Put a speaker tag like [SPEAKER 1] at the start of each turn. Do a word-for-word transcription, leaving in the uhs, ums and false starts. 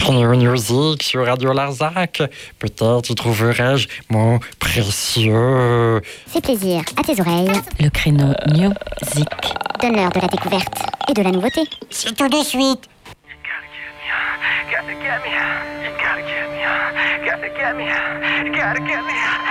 [SPEAKER 1] Créneau Music sur Radio Larzac. Peut-être y trouverai-je mon précieux...
[SPEAKER 2] Fais plaisir à tes oreilles.
[SPEAKER 3] Le Créneau Music.
[SPEAKER 2] Donne-leur de la découverte et de la nouveauté.
[SPEAKER 1] C'est tout de suite.
[SPEAKER 4] Gotta get me, you gotta get me, gotta get me, gotta get me.